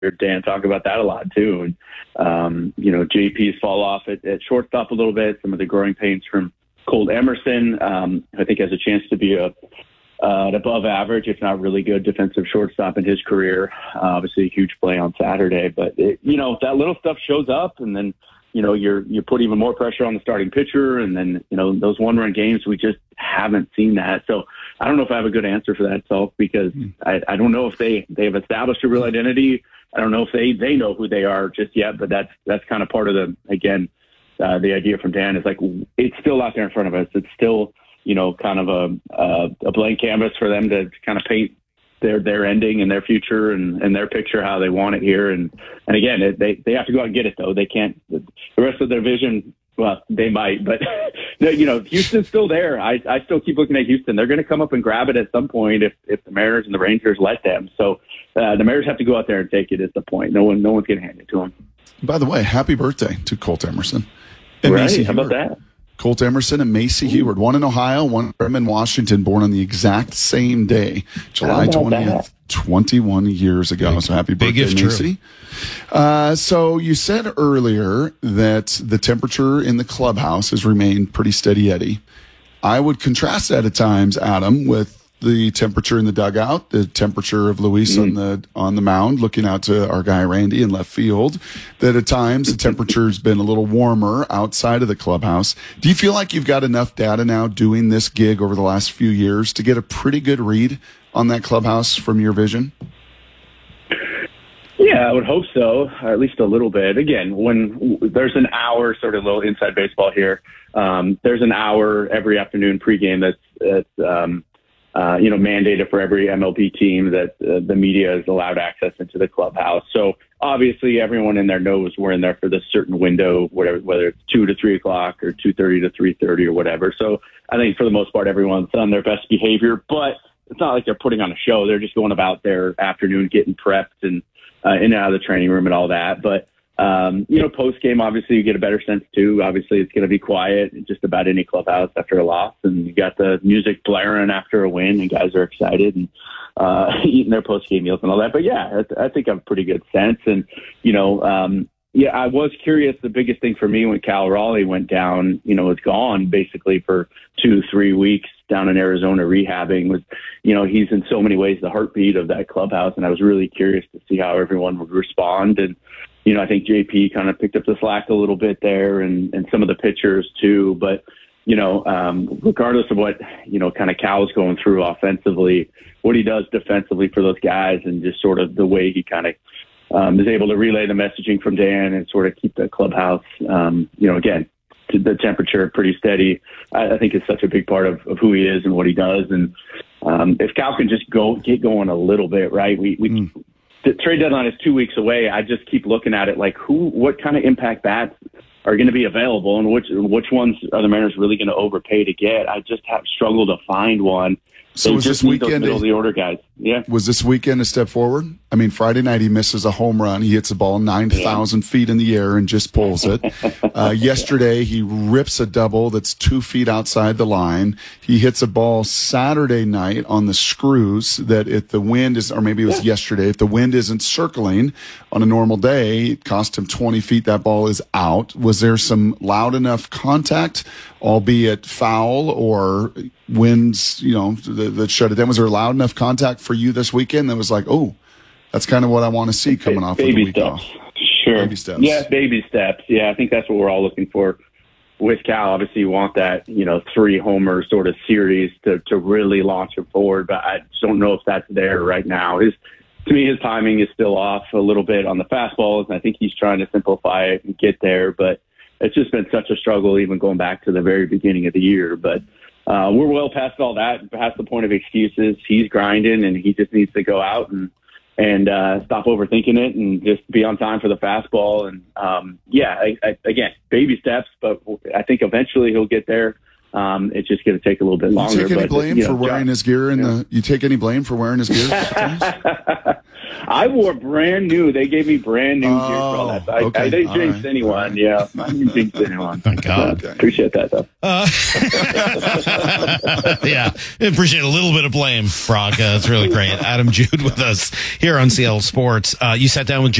heard Dan talk about that a lot too. And, JP's fall off at shortstop a little bit. Some of the growing pains from Colt Emerson, I think has a chance to be an above average, if not really good defensive shortstop in his career. Obviously a huge play on Saturday, but that little stuff shows up, and then, you put even more pressure on the starting pitcher, and then, those one-run games, we just haven't seen that. So I don't know if I have a good answer for that, Self, because I don't know if they've established a real identity. I don't know if they know who they are just yet, but that's kind of part of the idea from Dan is like, it's still out there in front of us. It's still, kind of a blank canvas for them to kind of paint their ending and their future and their picture, how they want it here. And again, they have to go out and get it, though. They can't, the rest of their vision, well, they might, but Houston's still there. I still keep looking at Houston. They're going to come up and grab it at some point if the Mariners and the Rangers let them. So the Mariners have to go out there and take it is the point. No one's going to hand it to them. By the way, happy birthday to Colt Emerson. And right, how about that? Colt Emerson and Macy Heward, one in Ohio, one in Washington, born on the exact same day, July 20th, 21 years ago. So happy birthday, Macy. So you said earlier that the temperature in the clubhouse has remained pretty steady Eddie. I would contrast that at times, Adam, with the temperature in the dugout, the temperature of Luis on the mound, looking out to our guy Randy in left field, that at times the temperature's been a little warmer outside of the clubhouse. Do you feel like you've got enough data now doing this gig over the last few years to get a pretty good read on that clubhouse from your vision? Yeah, I would hope so, at least a little bit. Again, when there's an hour, sort of little inside baseball here, there's an hour every afternoon pregame that's mandated for every MLB team that the media is allowed access into the clubhouse. So obviously everyone in there knows we're in there for this certain window, whether it's 2 to 3 o'clock or 2:30 to 3:30 or whatever. So I think for the most part, everyone's on their best behavior, but it's not like they're putting on a show. They're just going about their afternoon, getting prepped and in and out of the training room and all that. But post game, obviously you get a better sense too. Obviously it's going to be quiet in just about any clubhouse after a loss, and you got the music blaring after a win, and guys are excited and eating their post game meals and all that. But yeah, I think I have a pretty good sense. And I was curious. The biggest thing for me when Cal Raleigh went down, was gone basically for 2-3 weeks down in Arizona rehabbing, was, he's in so many ways the heartbeat of that clubhouse, and I was really curious to see how everyone would respond. And I think JP kind of picked up the slack a little bit there, and some of the pitchers too. But, regardless of what, kind of Cal's going through offensively, what he does defensively for those guys, and just sort of the way he kind of is able to relay the messaging from Dan and sort of keep the clubhouse, again, to the temperature pretty steady, I think is such a big part of who he is and what he does. And if Cal can just get going a little bit, right, the trade deadline is 2 weeks away. I just keep looking at it like what kind of impact bats are going to be available, and which ones are the Mariners really going to overpay to get. I just have struggled to find one. So was this weekend middle of the order guys? Yeah. Was this weekend a step forward? I mean, Friday night he misses a home run. He hits the ball 9,000 feet in the air and just pulls it. Yesterday he rips a double that's 2 feet outside the line. He hits a ball Saturday night on the screws that if the wind is, or maybe it was yesterday, if the wind isn't circling on a normal day, it cost him 20 feet. That ball is out. Was there some loud enough contact, albeit foul, or winds, that shut it down? Was there loud enough contact for you this weekend that was like, oh, that's kind of what I want to see coming off of the week off? Sure. Baby steps. Yeah, baby steps. Yeah, I think that's what we're all looking for with Cal. Obviously, you want that, 3-homer sort of series to really launch him forward, but I just don't know if that's there right now. To me, his timing is still off a little bit on the fastballs, and I think he's trying to simplify it and get there, but it's just been such a struggle even going back to the very beginning of the year. But we're well past all that, past the point of excuses. He's grinding, and he just needs to go out and stop overthinking it and just be on time for the fastball. And again, baby steps, but I think eventually he'll get there. It's just going to take a little bit longer. You take any blame for wearing his gear you take any blame for wearing his gear? I wore brand new. They gave me brand new gear for all that. I didn't jinx anyone. Yeah, I didn't jinx anyone. Thank God. Appreciate that, though. Yeah, appreciate a little bit of blame, Brock. It's really great. Adam Jude with us here on CL Sports. You sat down with